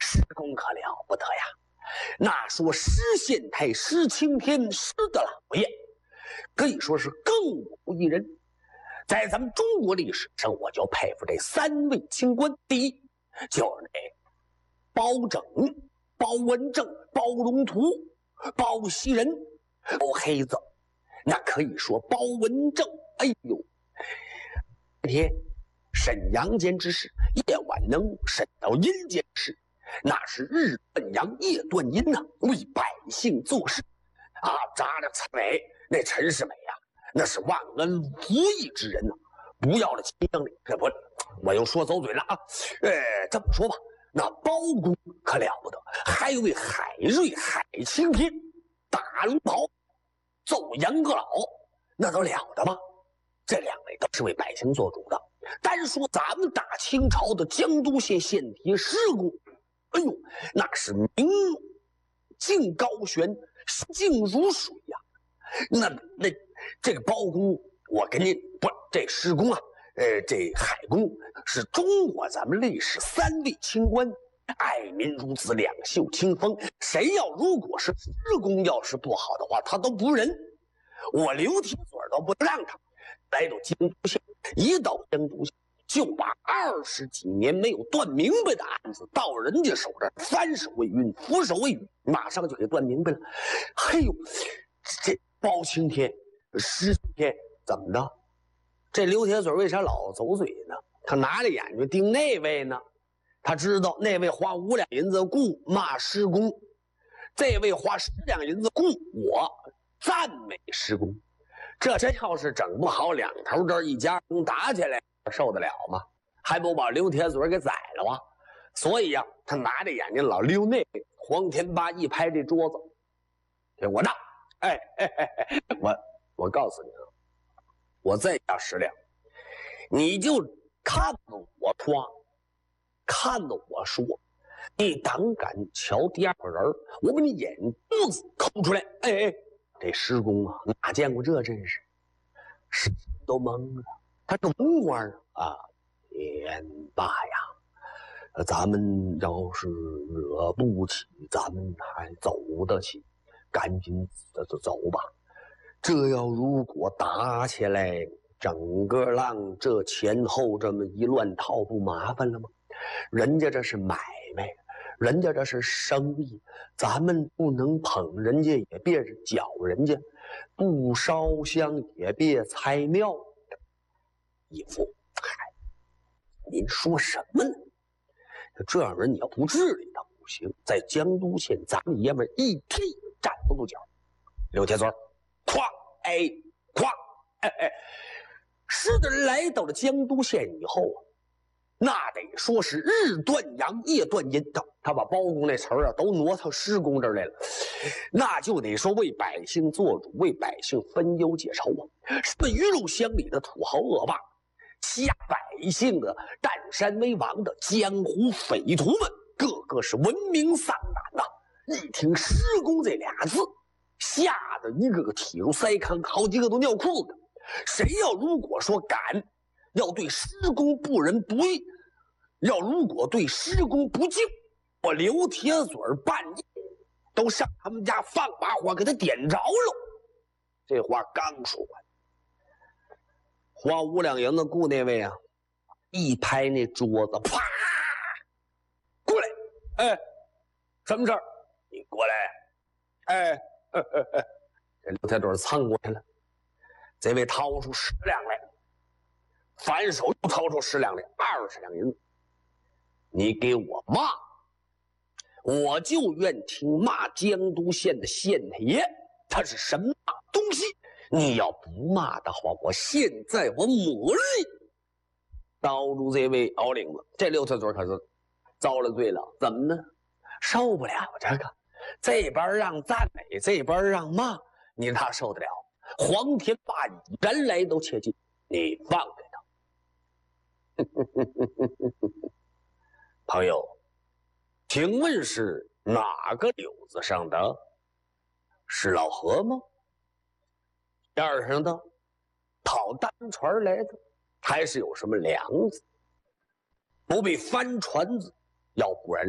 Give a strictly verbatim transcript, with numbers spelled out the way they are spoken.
施公可了不得呀！那说施县太、施青天、施的老爷，可以说是更无一人。在咱们中国历史上，我就佩服这三位清官。第一就是那包拯、包文正、包荣图、包袭人、包黑子。那可以说包文正，哎呦，那天沈阳间之事，夜晚能审到阴间之事，那是日断阳，夜断阴呐、啊，为百姓做事啊！扎着蔡美，那陈世美呀、啊，那是万恩无义之人呐、啊，不要了秦香里，这不，我又说走嘴了啊！呃，这么说吧，那包公可了不得，还有位海瑞、海青天，大龙袍，奏杨阁老，那都了得吗？这两位都是为百姓做主的。单说咱们大清朝的江都县县邸施公，哎呦，那是明镜高悬，静如水呀、啊。那那这个包公，我跟您不，这施公啊，呃，这海公是中国咱们历史三位清官，爱民如子，两袖清风。谁要如果是施公要是不好的话，他都不仁。我刘铁嘴都不让他来到江都县，一到江都县就把二十几年没有断明白的案子到人家手这儿，翻手为云，覆手为雨，马上就给断明白了。嘿呦，这包青天、施青天怎么的？这刘铁嘴为啥老走嘴呢？他拿着眼睛盯那位呢？他知道那位花五两银子雇骂施公，这位花十两银子雇我赞美施公。这真要是整不好，两头这一家人打起来，受得了吗？还不把刘铁嘴给宰了啊？所以呀、啊，他拿着眼睛老溜那个。黄天霸一拍这桌子，给我的！哎哎哎哎，我我告诉你啊，我再加十两，你就看着我说，看着我说，你胆敢瞧第二个人，我把你眼珠子抠出来！哎哎。这施公啊，哪见过这阵势？是都懵了。他是文官啊，天霸呀，咱们要是惹不起，咱们还走得起，赶紧走走走吧。这要如果打起来，整个浪这前后这么一乱套，不麻烦了吗？人家这是买卖。人家这是生意，咱们不能捧人家，也别搅人家，不烧香也别猜庙。义父，嗨，您说什么呢？这样人你要不治理他不行。在江都县，咱们爷们一踢站不住脚。刘铁嘴，咵，哎，咵，哎哎，是的，来到了江都县以后啊。那得说是日断阳，夜断阴。他他把包公那词儿啊都挪到施公这儿来了，那就得说为百姓做主，为百姓分忧解愁啊！什么鱼肉乡里的土豪恶霸，欺压百姓的占山为王的江湖匪徒们，个个是闻名丧胆呐、啊！一听施公这俩字，吓得一个个体如筛糠，好几个都尿裤子。谁要如果说敢要对施公不仁不义，要如果对施公不敬，我刘铁嘴半夜都上他们家放把火给他点着了。这话刚说完，花五两银子雇那位啊，一拍那桌子，啪，过来！哎，什么事儿？你过来！哎，呵呵呵这刘铁嘴蹭过去了。这位掏出十两来，反手又掏出十两来，二十两银子。你给我骂，我就愿听骂江都县的县太爷，他是什么东西？你要不骂的话，我现在我抹力刀住这位敖领子。这刘铁嘴可是遭了罪了，怎么呢？受不了这个，这边让赞美，这边让骂，你哪受得了？黄天霸人来都切记，你放开他。朋友，请问是哪个柳子上的？是老何吗？边上的讨单船来的，还是有什么梁子？不必翻船子，要不然